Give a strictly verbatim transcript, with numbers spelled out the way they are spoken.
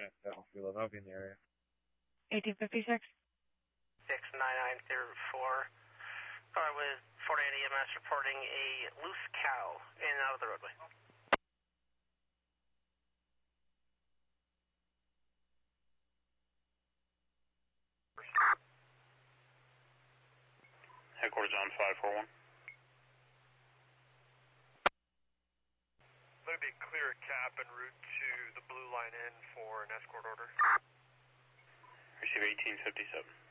at Battlefield. I'll be in the area. eighteen fifty-six. six nine nine zero four. Car with Fort Anne E M S reporting a loose cow in and out of the roadway. Headquarters on five four one. Let me clear a cap en route to the blue line in for an escort order. Receive eighteen fifty-seven.